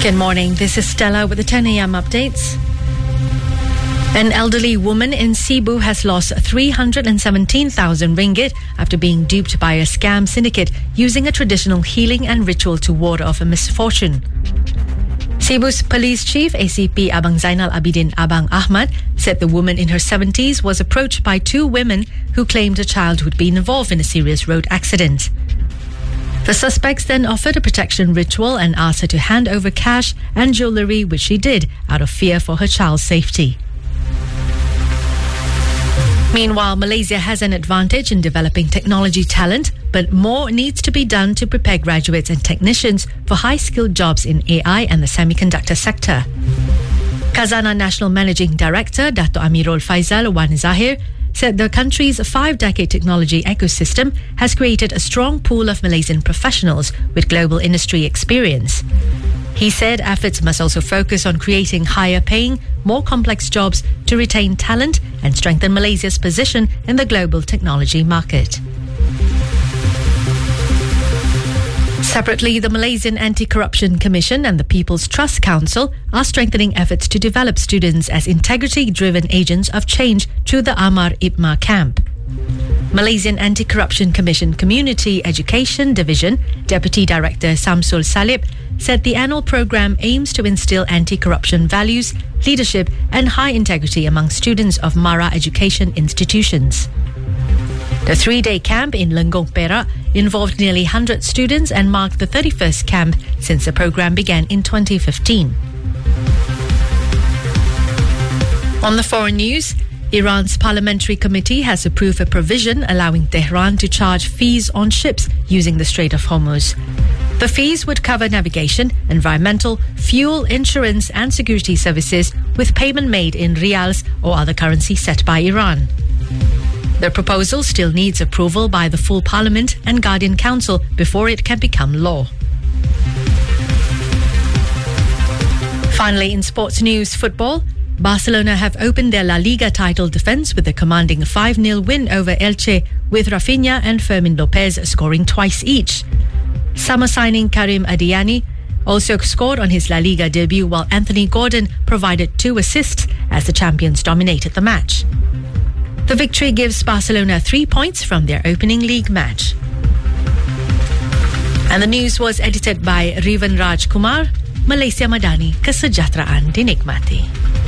Good morning. This is Stella with the 10 a.m. updates. An elderly woman in Cebu has lost 317,000 ringgit after being duped by a scam syndicate using a traditional healing and ritual to ward off a misfortune. Cebu's police chief, ACP Abang Zainal Abidin Abang Ahmad, said the woman in her 70s was approached by two women who claimed a child would be involved in a serious road accident. The suspects then offered a protection ritual and asked her to hand over cash and jewellery, which she did out of fear for her child's safety. Meanwhile, Malaysia has an advantage in developing technology talent, but more needs to be done to prepare graduates and technicians for high-skilled jobs in AI and the semiconductor sector. Khazanah National Managing Director Dato' Amirul Faizal Wan Zahir said the country's 5-decade technology ecosystem has created a strong pool of Malaysian professionals with global industry experience. He said efforts must also focus on creating higher-paying, more complex jobs to retain talent and strengthen Malaysia's position in the global technology market. Separately, the Malaysian Anti-Corruption Commission and the People's Trust Council are strengthening efforts to develop students as integrity-driven agents of change through the Amar Ipma camp. Malaysian Anti-Corruption Commission Community Education Division Deputy Director Samsul Salib said the annual program aims to instill anti-corruption values, leadership and high integrity among students of Mara education institutions. The 3-day camp in Lenggong, Perak involved nearly 100 students and marked the 31st camp since the program began in 2015. On the foreign news, Iran's parliamentary committee has approved a provision allowing Tehran to charge fees on ships using the Strait of Hormuz. The fees would cover navigation, environmental, fuel, insurance and security services with payment made in rials or other currency set by Iran. The proposal still needs approval by the full Parliament and Guardian Council before it can become law. Finally, in sports news, football, Barcelona have opened their La Liga title defence with a commanding 5-0 win over Elche, with Rafinha and Fermin Lopez scoring twice each. Summer signing Karim Adiani also scored on his La Liga debut, while Anthony Gordon provided 2 assists as the champions dominated the match. The victory gives Barcelona 3 points from their opening league match. And the news was edited by Rivan Raj Kumar. Malaysia Madani, kesejahteraan dinikmati.